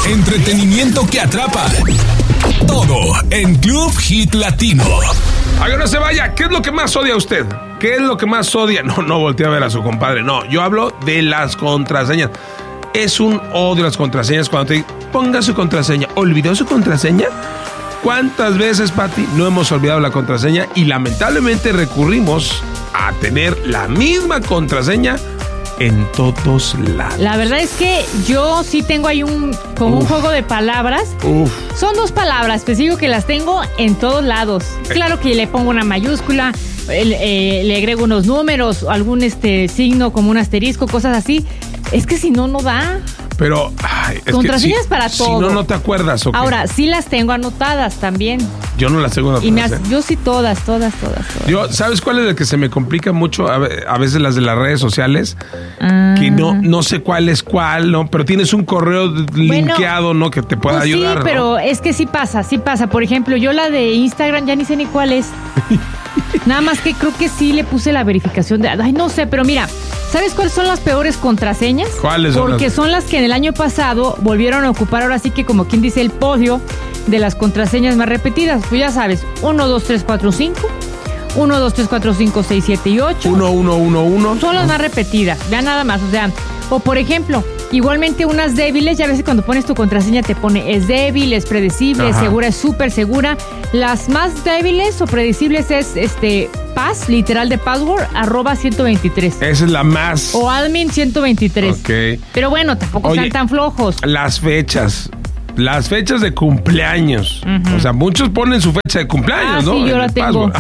Entretenimiento que atrapa. Todo en Club Hit Latino. Oiga, no se vaya. ¿Qué es lo que más odia usted? ¿Qué es lo que más odia? No voltee a ver a su compadre. No, yo hablo de las contraseñas. Es un odio las contraseñas cuando te dicen, ponga su contraseña. ¿Olvidó su contraseña? ¿Cuántas veces, Pati, no hemos olvidado la contraseña y lamentablemente recurrimos a tener la misma contraseña en todos lados? La verdad es que yo sí tengo ahí un juego de palabras. Son 2 palabras, pues digo que las tengo en todos lados. Claro que le pongo una mayúscula, le agrego unos números, algún signo como un asterisco, cosas así. Es que si no, no da. Pero es contraseñas que para todo. Si no te acuerdas. ¿O qué? Ahora, sí las tengo anotadas también. Yo no las tengo anotadas. Yo sí todas. ¿Sabes cuál es el que se me complica mucho? A veces las de las redes sociales. Que no sé cuál es cuál, ¿no? Pero tienes un correo linkeado, ¿no? Que te pueda ayudar. Sí, pero ¿no? Es que sí pasa. Por ejemplo, yo la de Instagram ya ni sé ni cuál es. Nada más que creo que sí le puse la verificación de... Ay, no sé, pero mira, ¿sabes cuáles son las peores contraseñas? ¿Cuáles son? Porque son las que en el año pasado volvieron a ocupar ahora sí que como quien dice el podio de las contraseñas más repetidas. Pues ya sabes, 1, 2, 3, 4, 5, 1, 2, 3, 4, 5, 6, 7 y 8. 1, 1, 1, 1. Son las más repetidas, ya nada más, o sea... O por ejemplo, igualmente unas débiles, ya a veces cuando pones tu contraseña te pone es débil, es predecible, es segura, es súper segura. Las más débiles o predecibles es pass, literal de password, @123. Esa es la más. O admin 123. Ok. Pero bueno, tampoco sean tan flojos. Las fechas de cumpleaños. O sea, muchos ponen su fecha de cumpleaños, ¿no? Sí, yo la tengo.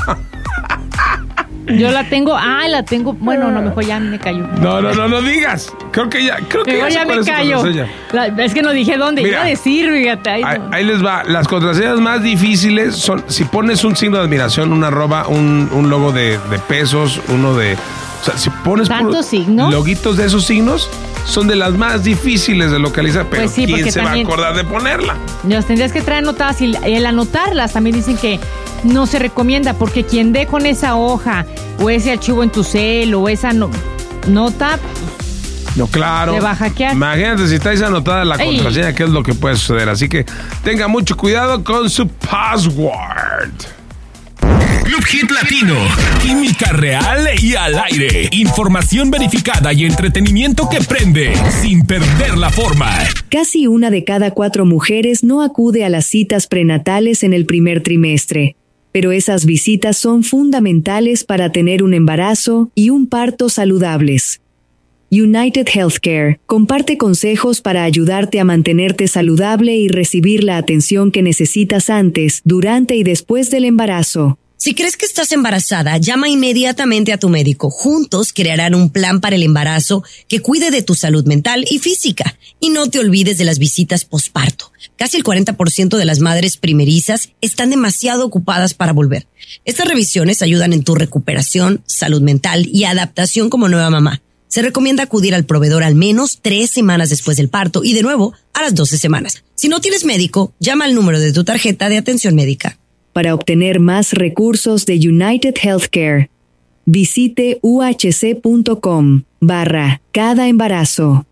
Yo la tengo, la tengo. Bueno, no, mejor ya me cayó. No digas. Creo que ya me cayó. Es que no dije dónde. Mira, iba a decir, fíjate. Ahí les va. Las contraseñas más difíciles son si pones un signo de admiración, un arroba, un logo de pesos, uno de... O sea, si pones loguitos de esos signos, son de las más difíciles de localizar. Pero pues sí, ¿quién se va a acordar de ponerla? Las tendrías que traer anotadas y el anotarlas también dicen que no se recomienda porque quien dé con esa hoja o ese archivo en tu cel o esa nota... No, claro. Te va a hackear. Imagínate si estáis anotada la contraseña, qué es lo que puede suceder. Así que tenga mucho cuidado con su password. Club Hit Latino. Química real y al aire. Información verificada y entretenimiento que prende sin perder la forma. Casi 1 de cada 4 mujeres no acude a las citas prenatales en el primer trimestre. Pero esas visitas son fundamentales para tener un embarazo y un parto saludables. United Healthcare comparte consejos para ayudarte a mantenerte saludable y recibir la atención que necesitas antes, durante y después del embarazo. Si crees que estás embarazada, llama inmediatamente a tu médico. Juntos crearán un plan para el embarazo que cuide de tu salud mental y física. Y no te olvides de las visitas posparto. Casi el 40% de las madres primerizas están demasiado ocupadas para volver. Estas revisiones ayudan en tu recuperación, salud mental y adaptación como nueva mamá. Se recomienda acudir al proveedor al menos 3 semanas después del parto y de nuevo a las 12 semanas. Si no tienes médico, llama al número de tu tarjeta de atención médica. Para obtener más recursos de United Healthcare, visite uhc.com/cada embarazo.